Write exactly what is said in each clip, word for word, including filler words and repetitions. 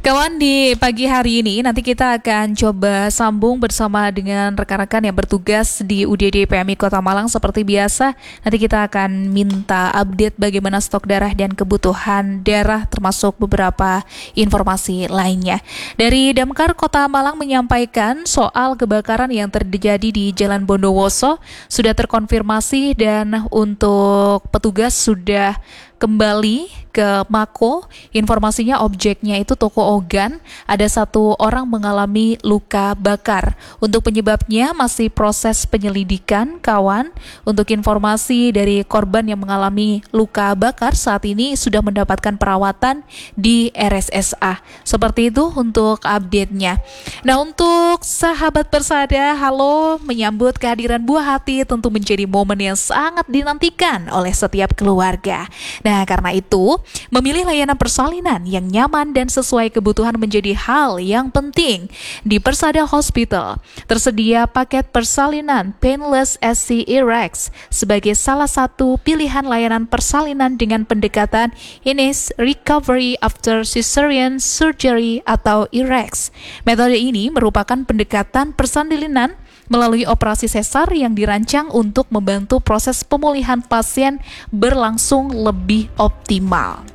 Kawan, di pagi hari ini nanti kita akan coba sambung bersama dengan rekan-rekan yang bertugas di U D D P M I Kota Malang. Seperti biasa, nanti kita akan minta update bagaimana stok darah dan kebutuhan darah, termasuk beberapa informasi lainnya. Dari Damkar Kota Malang menyampaikan soal kebakaran yang terjadi di Jalan Bondowoso sudah terkonfirmasi dan untuk petugas sudah kembali ke Mako. Informasinya objeknya itu toko organ. Ada satu orang mengalami luka bakar. Untuk penyebabnya masih proses penyelidikan, kawan. Untuk informasi dari korban yang mengalami luka bakar saat ini sudah mendapatkan perawatan di R S S A. Seperti itu untuk update-nya. Nah, untuk sahabat Persada, halo, menyambut kehadiran buah hati tentu menjadi momen yang sangat dinantikan oleh setiap keluarga. Nah, karena itu, memilih layanan persalinan yang nyaman dan sesuai kebutuhan menjadi hal yang penting. Di Persada Hospital, tersedia paket persalinan Painless S C E-Rex sebagai salah satu pilihan layanan persalinan dengan pendekatan Ines Recovery After Cesarean Surgery atau E-Rex. Metode ini merupakan pendekatan persalinan melalui operasi sesar yang dirancang untuk membantu proses pemulihan pasien berlangsung lebih optimal.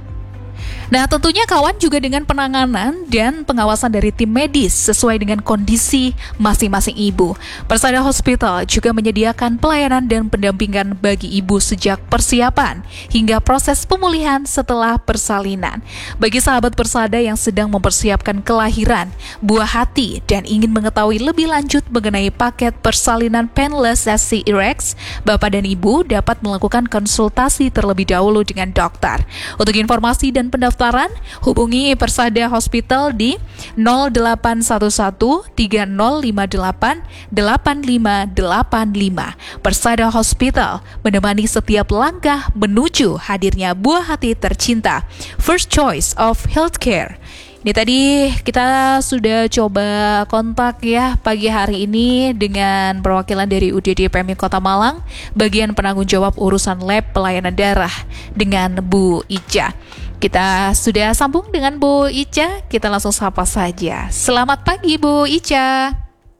Nah, tentunya kawan juga dengan penanganan dan pengawasan dari tim medis sesuai dengan kondisi masing-masing ibu. Persada Hospital juga menyediakan pelayanan dan pendampingan bagi ibu sejak persiapan hingga proses pemulihan setelah persalinan. Bagi sahabat Persada yang sedang mempersiapkan kelahiran buah hati dan ingin mengetahui lebih lanjut mengenai paket persalinan Painless S C E-Rex, Bapak dan Ibu dapat melakukan konsultasi terlebih dahulu dengan dokter. Untuk informasi dan pendaftaran, hubungi Persada Hospital di nol delapan satu satu tiga nol lima delapan delapan lima delapan lima. Persada Hospital menemani setiap langkah menuju hadirnya buah hati tercinta. First choice of healthcare. Ini tadi kita sudah coba kontak ya pagi hari ini dengan perwakilan dari U D D P M I Kota Malang, bagian penanggung jawab urusan lab pelayanan darah dengan Bu Ica. Kita sudah sambung dengan Bu Ica, kita langsung sapa saja. Selamat pagi Bu Ica.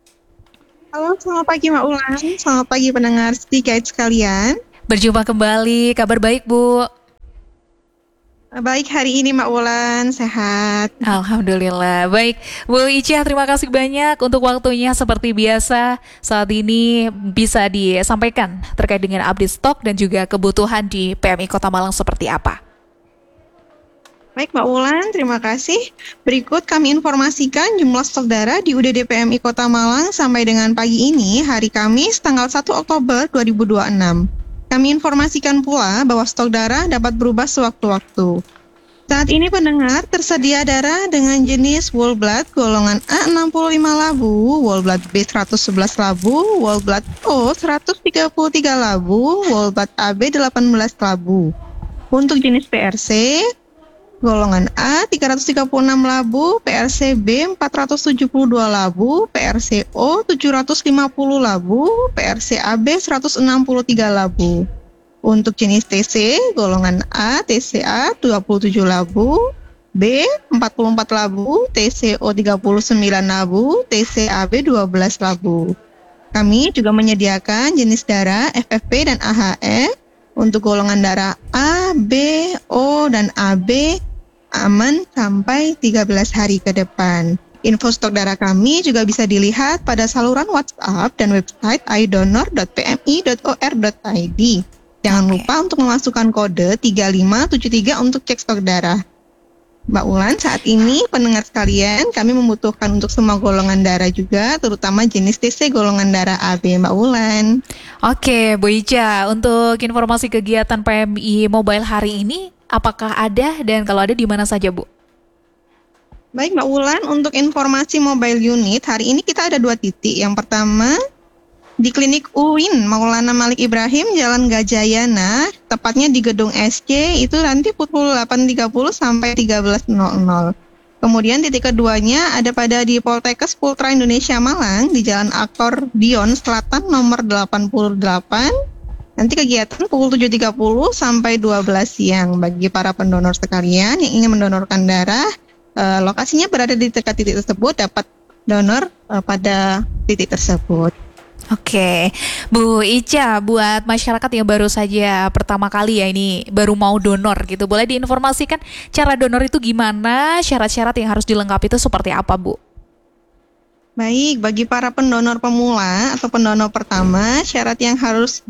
Halo, selamat pagi Mbak Ulan, selamat pagi pendengar Guide sekalian. Berjumpa kembali, kabar baik Bu? Baik, hari ini Mbak Ulan, sehat. Alhamdulillah. Baik, Bu Ica, terima kasih banyak untuk waktunya. Seperti biasa, saat ini bisa disampaikan terkait dengan update stok dan juga kebutuhan di P M I Kota Malang seperti apa? Baik Mbak Ulan, terima kasih. Berikut kami informasikan jumlah stok darah di U D D P M I Kota Malang sampai dengan pagi ini, hari Kamis, tanggal satu Oktober dua ribu dua puluh enam. Kami informasikan pula bahwa stok darah dapat berubah sewaktu-waktu. Saat ini pendengar, tersedia darah dengan jenis whole blood golongan A enam puluh lima labu, whole blood B seratus sebelas labu, whole blood O seratus tiga puluh tiga labu, whole blood A B delapan belas labu. Untuk jenis P R C, golongan A tiga ratus tiga puluh enam labu, P R C B empat ratus tujuh puluh dua labu, P R C O tujuh ratus lima puluh labu, P R C A B seratus enam puluh tiga labu. Untuk jenis T C, golongan A T C A dua puluh tujuh labu, B empat puluh empat labu, T C O tiga puluh sembilan labu, T C A B dua belas labu. Kami juga menyediakan jenis darah F F P dan A H F. Untuk golongan darah A, B, O, dan A B aman sampai tiga belas hari ke depan. Info stok darah kami juga bisa dilihat pada saluran WhatsApp dan website i donor dot p m i dot o r dot i d. Jangan lupa untuk memasukkan kode tiga lima tujuh tiga untuk cek stok darah. Mbak Ulan, saat ini pendengar sekalian, kami membutuhkan untuk semua golongan darah juga, terutama jenis T C golongan darah A B, Mbak Ulan. Oke, Bu Ica, untuk informasi kegiatan P M I Mobile hari ini, apakah ada dan kalau ada di mana saja, Bu? Baik Mbak Ulan, untuk informasi mobile unit, hari ini kita ada dua titik. Yang pertama, di Klinik U I N Maulana Malik Ibrahim, Jalan Gajayana, tepatnya di Gedung S C, itu nanti pukul delapan tiga puluh sampai tiga belas nol nol. Kemudian titik keduanya ada pada di Poltekkes Putra Indonesia Malang, di Jalan Akordion Selatan nomor delapan puluh delapan. Nanti kegiatan pukul tujuh tiga puluh sampai dua belas siang. Bagi para pendonor sekalian yang ingin mendonorkan darah, uh, lokasinya berada di dekat titik tersebut dapat donor uh, pada titik tersebut. Oke, Bu Ica, buat masyarakat yang baru saja pertama kali ya ini baru mau donor gitu, boleh diinformasikan cara donor itu gimana, syarat-syarat yang harus dilengkapi itu seperti apa, Bu? Baik, bagi para pendonor pemula atau pendonor pertama, syarat yang harus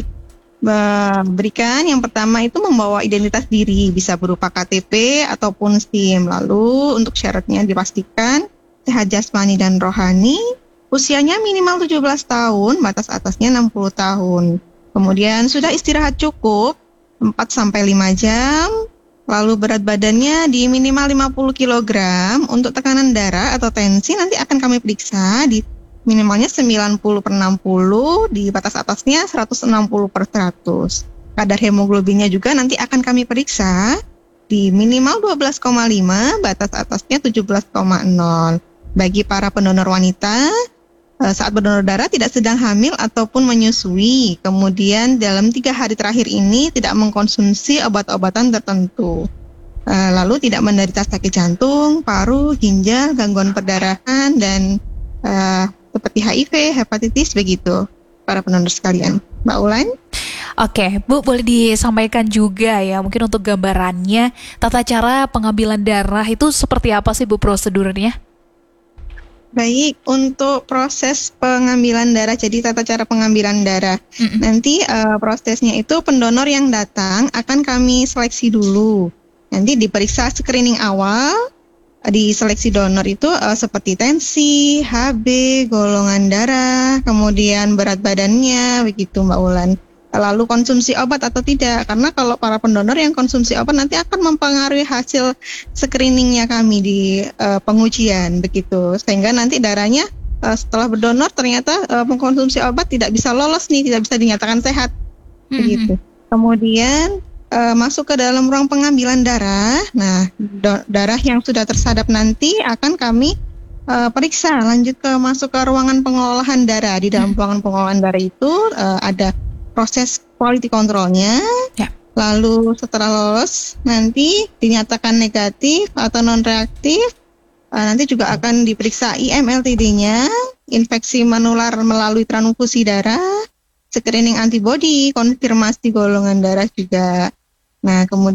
diberikan yang pertama itu membawa identitas diri, bisa berupa K T P ataupun SIM. Lalu untuk syaratnya dipastikan sehat jasmani dan rohani, usianya minimal tujuh belas tahun, batas atasnya enam puluh tahun. Kemudian sudah istirahat cukup empat sampai lima jam. Lalu berat badannya di minimal lima puluh kilogram. Untuk tekanan darah atau tensi nanti akan kami periksa di minimalnya sembilan puluh per enam puluh, di batas atasnya seratus enam puluh per seratus. Kadar hemoglobinnya juga nanti akan kami periksa di minimal dua belas koma lima, batas atasnya tujuh belas koma nol. Bagi para pendonor wanita, saat berdonor darah tidak sedang hamil ataupun menyusui, kemudian dalam tiga hari terakhir ini tidak mengkonsumsi obat-obatan tertentu, lalu tidak menderita sakit jantung, paru, ginjal, gangguan perdarahan, dan uh, seperti H I V, hepatitis, begitu para pendonor sekalian. Mbak Ulan? Oke, Bu, boleh disampaikan juga ya, mungkin untuk gambarannya, tata cara pengambilan darah itu seperti apa sih, Bu, prosedurnya? Baik, untuk proses pengambilan darah, jadi tata cara pengambilan darah. Mm-mm. Nanti uh, prosesnya itu pendonor yang datang akan kami seleksi dulu. Nanti diperiksa screening awal, di seleksi donor itu uh, seperti tensi, H B, golongan darah, kemudian berat badannya, begitu Mbak Ulan. Lalu konsumsi obat atau tidak, karena kalau para pendonor yang konsumsi obat nanti akan mempengaruhi hasil screeningnya kami di uh, pengujian, begitu, sehingga nanti darahnya uh, setelah berdonor ternyata uh, mengkonsumsi obat tidak bisa lolos nih, tidak bisa dinyatakan sehat, mm-hmm. begitu. Kemudian uh, masuk ke dalam ruang pengambilan darah. Nah, do- darah yang sudah tersadap nanti akan kami uh, periksa lanjut ke masuk ke ruangan pengolahan darah. Di dalam ruangan pengolahan darah itu uh, ada proses quality control-nya, ya. Lalu setelah lolos nanti dinyatakan negatif atau non-reaktif, uh, nanti juga akan diperiksa I M L T D-nya, infeksi menular melalui transfusi darah, screening antibody, konfirmasi golongan darah juga. Nah, kemudian